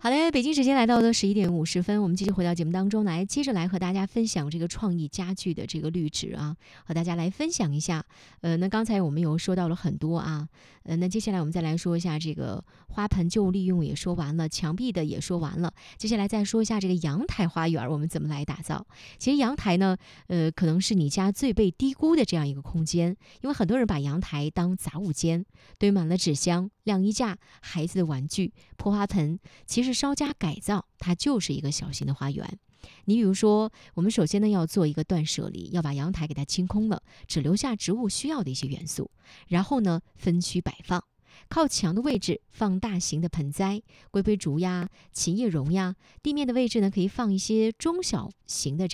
好嘞，北京时间来到了11点50分，我们继续回到节目当中来，接着来和大家分享这个创意家具的这个绿植啊，和大家来分享一下。那刚才我们有说到了很多啊，那接下来我们再来说一下这个花盆旧物利用也说完了，墙壁的也说完了，接下来再说一下这个阳台花园我们怎么来打造。其实阳台呢，可能是你家最被低估的这样一个空间，因为很多人把阳台当杂物间，堆满了纸箱、晾衣架、孩子的玩具、破花盆，其实稍加改造，它就是一个小型的花园。你比如说，我们首先呢要做一个断舍离，要把阳台给它清空了，只留下植物需要的一些元素，然后呢分区摆放。靠墙的位置放大型的盆栽，龟龟竹呀、琴叶榕呀；地面的位置呢，可以放一些中小型的